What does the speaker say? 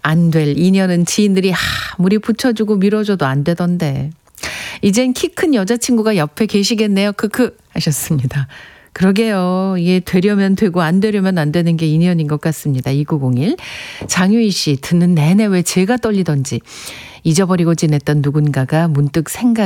안 될 인연은 지인들이 아무리 붙여주고 밀어줘도 안 되던데. 이젠 키 큰 여자친구가 옆에 계시겠네요. 크크 하셨습니다. 그러게요. 이게 되려면 되고 안 되려면 안 되는 게 인연인 것 같습니다. 2901. 장유희 씨 듣는 내내 왜 제가 떨리던지 잊어버리고 지냈던 누군가가 문득 생각이